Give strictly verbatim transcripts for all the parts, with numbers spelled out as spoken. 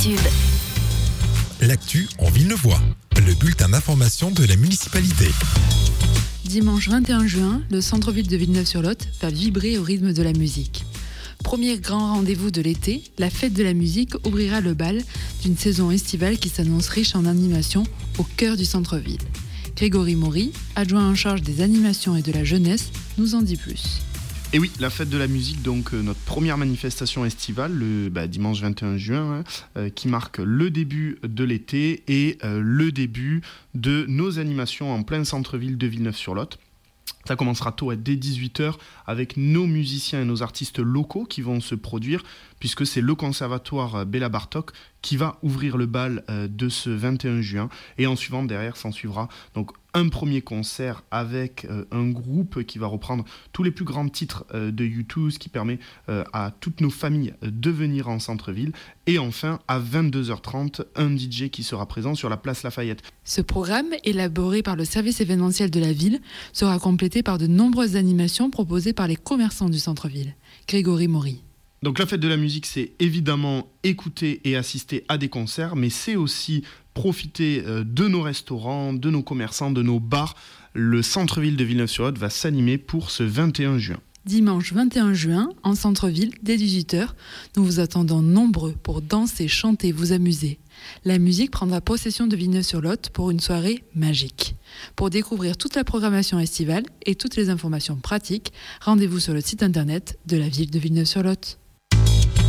Tube. L'actu en Villeneuvois, le bulletin d'information de la municipalité. Dimanche vingt et un juin, le centre-ville de Villeneuve-sur-Lot va vibrer au rythme de la musique. Premier grand rendez-vous de l'été, la fête de la musique ouvrira le bal d'une saison estivale qui s'annonce riche en animations au cœur du centre-ville. Grégory Maury, adjoint en charge des animations et de la jeunesse, nous en dit plus. Et oui, la fête de la musique, donc euh, notre première manifestation estivale, le bah, dimanche vingt et un juin, hein, euh, qui marque le début de l'été et euh, le début de nos animations en plein centre-ville de Villeneuve-sur-Lot. Ça commencera tôt, dès dix-huit heures, avec nos musiciens et nos artistes locaux qui vont se produire, puisque c'est le conservatoire Béla Bartók qui va ouvrir le bal de ce vingt et un juin. Et en suivant, derrière, s'en suivra donc un premier concert avec euh, un groupe qui va reprendre tous les plus grands titres euh, de U deux, ce qui permet euh, à toutes nos familles de venir en centre-ville. Et enfin, à vingt-deux heures trente, un D J qui sera présent sur la place Lafayette. Ce programme, élaboré par le service événementiel de la ville, sera complété par de nombreuses animations proposées par les commerçants du centre-ville. Grégory Maury. Donc la fête de la musique, c'est évidemment écouter et assister à des concerts, mais c'est aussi profiter de nos restaurants, de nos commerçants, de nos bars. Le centre-ville de Villeneuve-sur-Lot va s'animer pour ce vingt et un juin. Dimanche vingt et un juin, en centre-ville, dès dix-huit heures, nous vous attendons nombreux pour danser, chanter, vous amuser. La musique prendra possession de Villeneuve-sur-Lot pour une soirée magique. Pour découvrir toute la programmation estivale et toutes les informations pratiques, rendez-vous sur le site internet de la ville de Villeneuve-sur-Lot.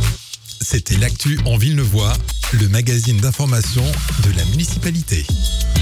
C'était l'actu en Villeneuvois, le magazine d'information de la municipalité.